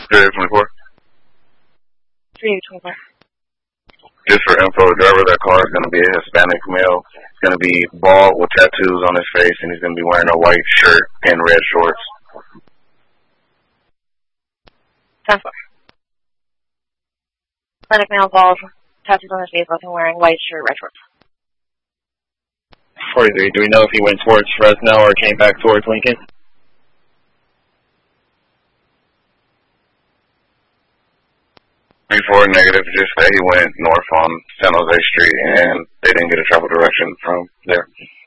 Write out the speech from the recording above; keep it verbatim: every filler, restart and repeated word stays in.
three eight twenty-four. three eight twenty-four. Just for info, the driver of that car is going to be a Hispanic male. He's going to be bald with tattoos on his face, and he's going to be wearing a white shirt and red shorts. ten four. Hispanic male, bald, tattoos on his face, and wearing white shirt, red shorts. forty-three, do we know if he went towards Fresno or came back towards Lincoln? Before negative, just say he went north on San Jose Street and they didn't get a travel direction from there.